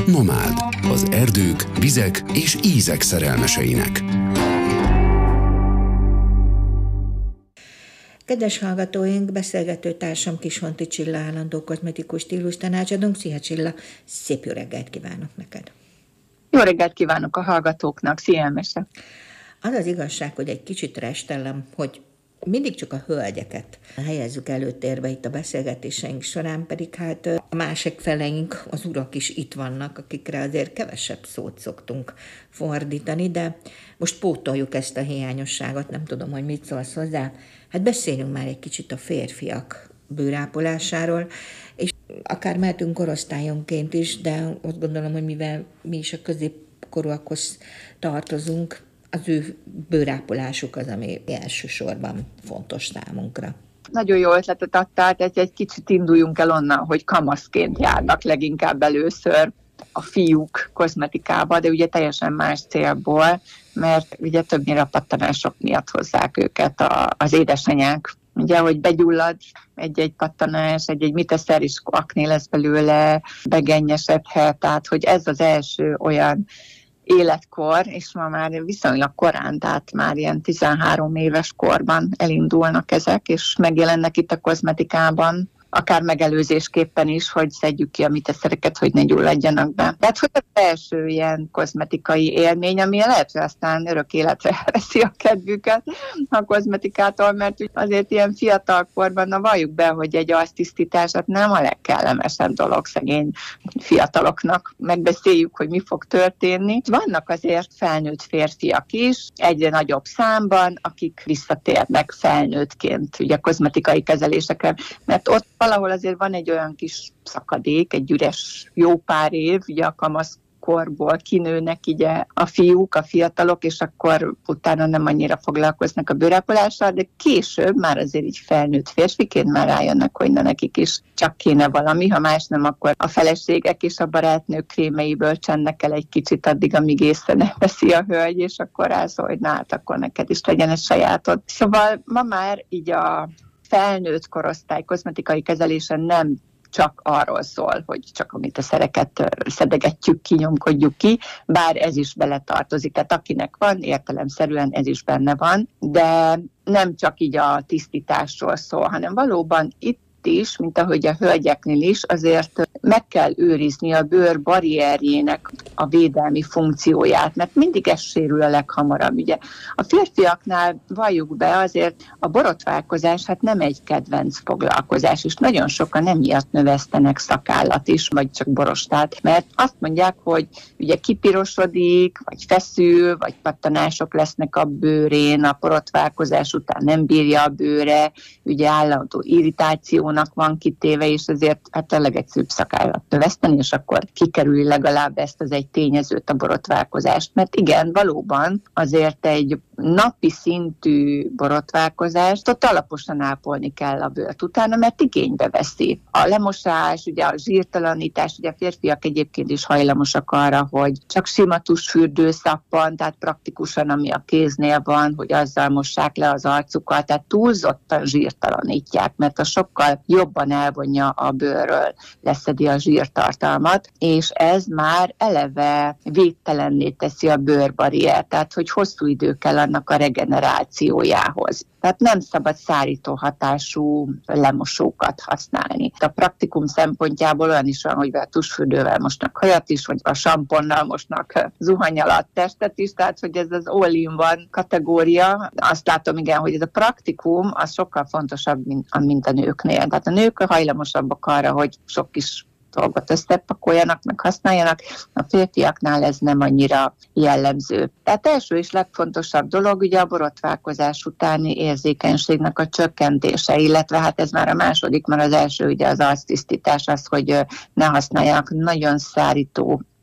Nomád, az erdők, vizek és ízek szerelmeseinek. Kedves hallgatóink, beszélgető társam Kisfonti Csilla, állandó kozmetikus stílus tanácsadónk. Szia Csilla, szép jó reggelt kívánok neked! Jó reggelt kívánok a hallgatóknak, szia Mese! Az az igazság, hogy egy kicsit restellem, hogy mindig csak a hölgyeket helyezzük előtérbe itt a beszélgetéseink során, pedig hát a másik feleink, az urak is itt vannak, akikre azért kevesebb szót szoktunk fordítani, de most pótoljuk ezt a hiányosságot, nem tudom, hogy mit szólsz hozzá. Hát beszéljünk már egy kicsit a férfiak bőrápolásáról, és akár mehetünk korosztályonként is, de azt gondolom, hogy mivel mi is a középkorúakhoz tartozunk, az ő bőrápolásuk az, ami elsősorban fontos számunkra. Nagyon jó ötletet adtál, tehát egy kicsit induljunk el onnan, hogy kamaszként járnak leginkább először a fiúk kozmetikába, de ugye teljesen más célból, mert ugye többnyire a pattanások miatt hozzák őket az édesanyák. Ugye, hogy begyullad egy-egy pattanás, egy-egy miteszer is akné lesz belőle, begennyesedhet, tehát hogy ez az első olyan életkor, és ma már viszonylag korán, tehát már ilyen 13 éves korban elindulnak ezek, és megjelennek itt a kozmetikában, akár megelőzésképpen is, hogy szedjük ki a miteszereket, hogy ne gyulladjanak be. Tehát, hogy az első ilyen kozmetikai élmény, ami lehet, hogy aztán örök életre veszi a kedvüket a kozmetikától, mert azért ilyen fiatalkorban, na valljuk be, hogy egy arctisztítás nem a legkellemesebb dolog szegény fiataloknak. Megbeszéljük, hogy mi fog történni. Vannak azért felnőtt férfiak is, egyre nagyobb számban, akik visszatérnek felnőttként ugye kozmetikai kezelésekre, mert ott valahol azért van egy olyan kis szakadék, egy üres jó pár év, ugye a kamaszkorból kinőnek ugye a fiúk, a fiatalok, és akkor utána nem annyira foglalkoznak a bőrápolással, de később már azért így felnőtt férfiként már rájönnek, hogy nekik is csak kéne valami, ha más nem, akkor a feleségek és a barátnők krémeiből csennek el egy kicsit addig, amíg észre nem veszi a hölgy, és akkor rászól, hogy na hát akkor neked is legyen egy sajátod. Szóval ma már így a felnőtt korosztály kozmetikai kezelése nem csak arról szól, hogy csak amit a szereket szedegetjük, kinyomkodjuk ki, bár ez is beletartozik. Tehát akinek van, értelemszerűen ez is benne van, de nem csak így a tisztításról szól, hanem valóban itt is, mint ahogy a hölgyeknél is, azért meg kell őrizni a bőr barrierjének a védelmi funkcióját, mert mindig ez sérül a leghamarabb. Ugye a férfiaknál valljuk be azért a borotválkozás hát nem egy kedvenc foglalkozás, és nagyon sokan emiatt növesztenek szakállat is, vagy csak borostát, mert azt mondják, hogy ugye kipirosodik, vagy feszül, vagy pattanások lesznek a bőrén, a borotválkozás után nem bírja a bőre, ugye állandó irritáció van kitéve, és ezért hát a legegyszerűbb szakállat növeszteni, és akkor kikerüli legalább ezt az egy tényezőt, a borotválkozást. Mert igen, valóban azért egy napi szintű borotválkozást ott alaposan ápolni kell a bőrt utána, mert igénybe veszi. A lemosás, ugye a zsírtalanítás, ugye a férfiak egyébként is hajlamosak arra, hogy csak sima tusfürdőszappan, tehát praktikusan, ami a kéznél van, hogy azzal mossák le az arcukat, tehát túlzottan zsírtalanítják, mert a sokkal jobban elvonja a bőrről, leszedi a zsírtartalmat, és ez már eleve védtelenné teszi a bőrbarriert, tehát hogy hosszú idő kell annak a regenerációjához. Tehát nem szabad szárító hatású lemosókat használni. A praktikum szempontjából olyan is van, hogy a tusfürdővel mosnak hajat is, vagy a samponnal mosnak zuhany alatt testet is, tehát hogy ez az all-in-one kategória. Azt látom, igen, hogy ez a praktikum az sokkal fontosabb, mint a nőknél. Tehát a nők hajlamosabbak arra, hogy sok kis dolgot összepakoljanak, meg használjanak, a férfiaknál ez nem annyira jellemző. Tehát első és legfontosabb dolog ugye a borotválkozás utáni érzékenységnek a csökkentése, illetve hát ez már a második, mert az első ugye az arctisztítás az, hogy ne használjanak nagyon szárító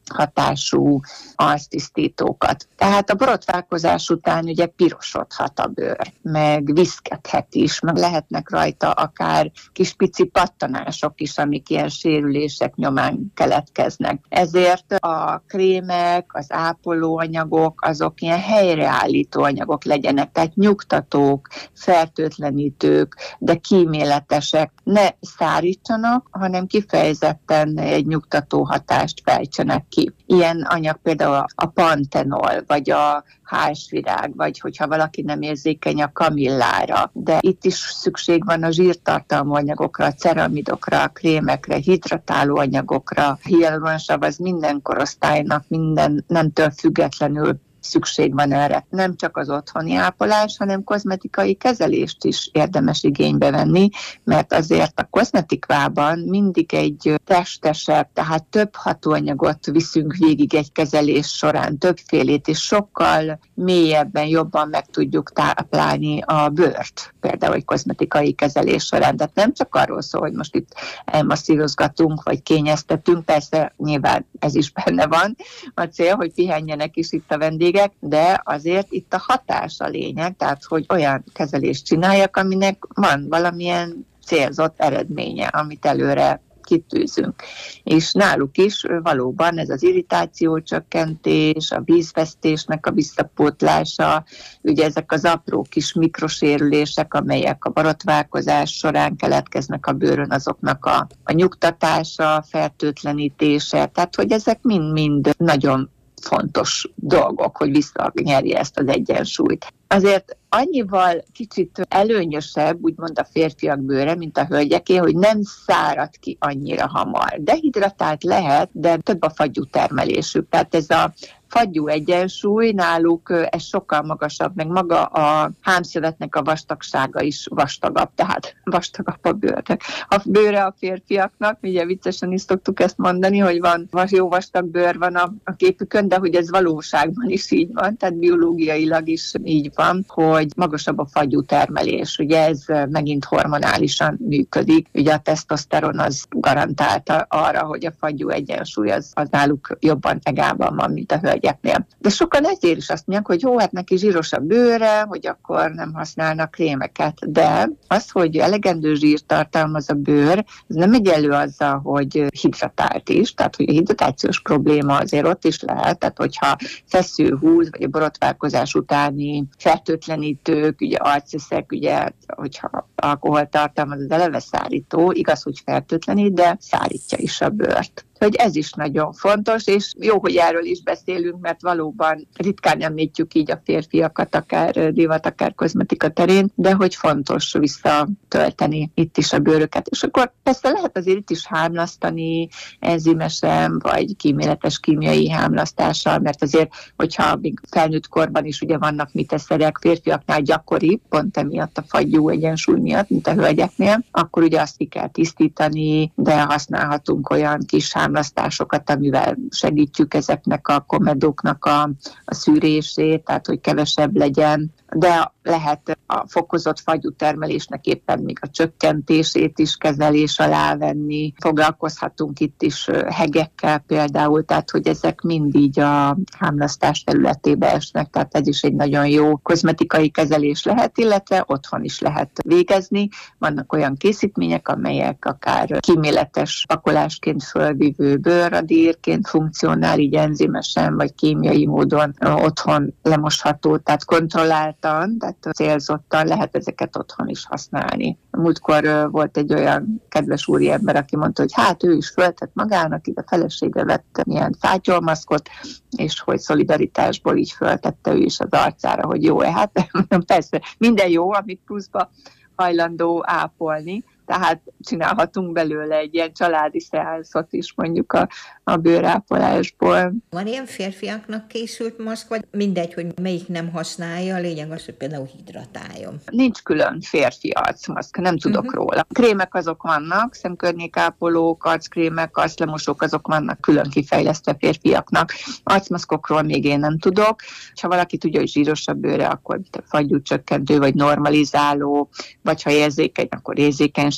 hatású arctisztítókat. Tehát a borotválkozás után ugye pirosodhat a bőr, meg viszkethet is, meg lehetnek rajta akár kis pici pattanások is, amik ilyen sérülések nyomán keletkeznek. Ezért a krémek, az ápolóanyagok, azok ilyen helyreállító anyagok legyenek, tehát nyugtatók, fertőtlenítők, de kíméletesek. Ne szárítsanak, hanem kifejezetten egy nyugtató hatást fejtsenek ki. Ilyen anyag például a pantenol, vagy a házvirág, vagy hogyha valaki nem érzékeny a kamillára. De itt is szükség van a zsírtartalmú anyagokra, a ceramidokra, a krémekre, hidratáló anyagokra. Hialuronsav az minden korosztálynak, minden nemtől függetlenül szükség van erre. Nem csak az otthoni ápolás, hanem kozmetikai kezelést is érdemes igénybe venni, mert azért a kozmetikában mindig egy testesebb, tehát több hatóanyagot viszünk végig egy kezelés során, többfélét, és sokkal mélyebben, jobban meg tudjuk táplálni a bőrt, például egy kozmetikai kezelés során. Tehát nem csak arról szól, hogy most itt elmasszírozgatunk, vagy kényeztetünk, persze nyilván ez is benne van, a cél, hogy pihenjenek is itt a vendégek, de azért itt a hatás a lényeg, tehát hogy olyan kezelést csináljak, aminek van valamilyen célzott eredménye, amit előre kitűzünk. És náluk is valóban ez az irritációcsökkentés, a vízvesztésnek a visszapótlása, ugye ezek az apró kis mikrosérülések, amelyek a borotválkozás során keletkeznek a bőrön, azoknak a nyugtatása, fertőtlenítése, tehát hogy ezek mind-mind nagyon fontos dolgok, hogy visszanyerje ezt az egyensúlyt. Azért annyival kicsit előnyösebb, úgymond a férfiak bőre, mint a hölgyeké, hogy nem szárad ki annyira hamar. Dehidratált lehet, de több a fagyú termelésük. Tehát ez a fagyú egyensúly náluk, ez sokkal magasabb, meg maga a hámszövetnek a vastagsága is vastagabb, tehát vastagabb a bőrnek. A bőre a férfiaknak, ugye viccesen is szoktuk ezt mondani, hogy van jó vastag bőr van a képükön, de hogy ez valóságban is így van, tehát biológiailag is így van, hogy magasabb a fagyú termelés. Ugye ez megint hormonálisan működik. Ugye a tesztoszteron az garantálta arra, hogy a fagyú egyensúly az náluk jobban egában van, mint a hölgyeknél. De sokan ezért is azt mondják, hogy jó, hát neki zsíros a bőre, hogy akkor nem használnak krémeket. De az, hogy elegendő zsírt tartalmaz a bőr, ez nem egyenlő azzal, hogy hidratált is, tehát hogy a hidratációs probléma azért ott is lehet, tehát hogyha feszül, húz, vagy a borotválkozás utáni fertőtlenítők, ugye arceszek, ugye, hogyha alkohol tartalmaz, az eleve szárító, igaz, hogy fertőtlenít, de szárítja is a bőrt. Hogy ez is nagyon fontos, és jó, hogy erről is beszélünk, mert valóban ritkán említjük így a férfiakat, akár divat, akár kozmetika terén, de hogy fontos visszatölteni itt is a bőröket. És akkor persze lehet azért itt is hámlasztani enzimesen, vagy kíméletes kémiai hámlasztással, mert azért, hogyha még felnőtt korban is ugye vannak miteszerek, férfiaknál gyakori, pont emiatt a fagyú egyensúly miatt, mint a hölgyeknél, akkor ugye azt ki kell tisztítani, de használhatunk olyan kis hámlasztásokat, amivel segítjük ezeknek a komedóknak a szűrését, tehát hogy kevesebb legyen, de lehet a fokozott fagyú termelésnek éppen még a csökkentését is kezelés alá venni. Foglalkozhatunk itt is hegekkel például, tehát hogy ezek mind így a hámlasztás területébe esnek, tehát ez is egy nagyon jó kozmetikai kezelés lehet, illetve otthon is lehet végezni. Vannak olyan készítmények, amelyek akár kíméletes pakolásként fölvívő bőrradírként funkcionál, így enzimesen vagy kémiai módon otthon lemosható, tehát kontrollált, tehát célzottan lehet ezeket otthon is használni. Múltkor volt egy olyan kedves úriember, aki mondta, hogy hát ő is föltett magának, így a felesége vett milyen fátyolmaszkot, és hogy szolidaritásból így föltette ő is az arcára, hogy jó-e. Hát persze minden jó, amit pluszba hajlandó ápolni, tehát csinálhatunk belőle egy ilyen családi szeánszot is mondjuk a bőrápolásból. Van ilyen férfiaknak készült maszk, vagy mindegy, hogy melyik nem használja, a lényeg az, hogy például hidratáljon? Nincs külön férfi arcmaszk, nem tudok róla. Krémek azok vannak, szemkörnyékápolók, arckrémek, arclemosók azok vannak külön kifejlesztve férfiaknak. Arcmaszkokról még én nem tudok. Ha valaki tudja, hogy zsíros a bőre, akkor fagyú csökkentő vagy normalizáló, vagy ha érzékeny, akkor érzékenység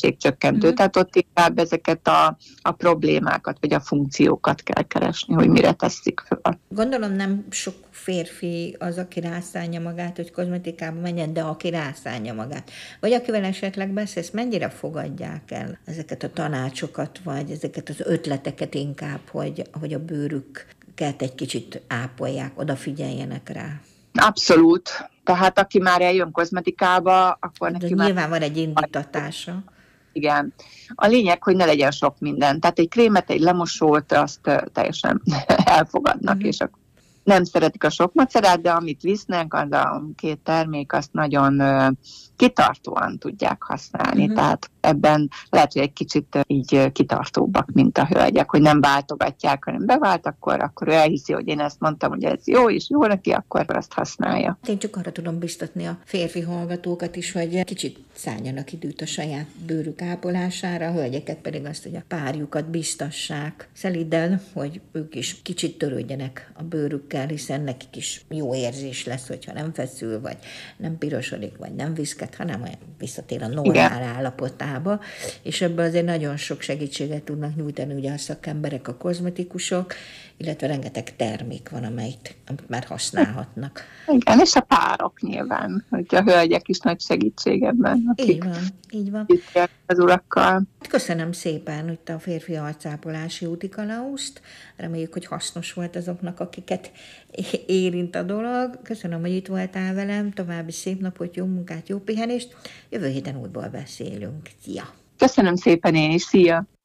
minőségcsökkentő, tehát ott inkább ezeket a problémákat, vagy a funkciókat kell keresni, hogy mire tesszük föl. Gondolom nem sok férfi az, aki rászánja magát, hogy kozmetikába menjen, de aki rászánja magát. Vagy akivel esetleg beszélsz, mennyire fogadják el ezeket a tanácsokat, vagy ezeket az ötleteket inkább, hogy a bőrüket egy kicsit ápolják, odafigyeljenek rá? Abszolút. Tehát aki már eljön kozmetikába, akkor neki már... Nyilván van egy indítatása. Igen. A lényeg, hogy ne legyen sok minden. Tehát egy krémet, egy lemosót, azt teljesen elfogadnak, és akkor nem szeretik a sok macerát, de amit visznek, az a 2 termék, azt nagyon kitartóan tudják használni. Tehát ebben lehet, hogy egy kicsit így kitartóbbak, mint a hölgyek, hogy nem váltogatják, hanem bevált, akkor ő elhiszi, hogy én ezt mondtam, hogy ez jó, és jó neki, akkor azt használja. Én csak arra tudom biztatni a férfi hallgatókat is, hogy kicsit szálljanak időt a saját bőrük ápolására, a hölgyeket pedig azt, hogy a párjukat biztassák szeliddel, hogy ők is kicsit törődjenek a bőrükkel, hiszen nekik is jó érzés lesz, hogyha nem feszül, vagy nem pirosodik, vagy nem viszket, hanem visszatér a normál állapotába, és ebből azért nagyon sok segítséget tudnak nyújtani ugye a szakemberek, a kozmetikusok, illetve rengeteg termék van, amit már használhatnak. Igen, és a párok nyilván, hogy a hölgyek is nagy segítség ebben. Így van. Az urakkal. Köszönöm szépen itt a férfi arcápolási útikalauzt. Reméljük, hogy hasznos volt azoknak, akiket érint a dolog. Köszönöm, hogy itt voltál velem. További szép napot, jó munkát, jó pihenést. Jövő héten újból beszélünk. Szia! Köszönöm szépen én is. Szia!